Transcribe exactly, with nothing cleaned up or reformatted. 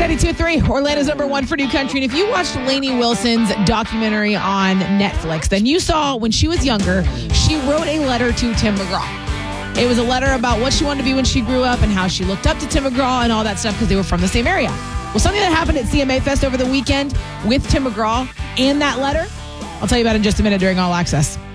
ninety-two point three, Orlando's number one for new country. And if you watched Lainey Wilson's documentary on Netflix, then you saw when she was younger, she wrote a letter to Tim McGraw. It was a letter about what she wanted to be when she grew up and how she looked up to Tim McGraw and all that stuff because they were from the same area. Well, something that happened at C M A Fest over the weekend with Tim McGraw and that letter, I'll tell you about in just a minute during All Access.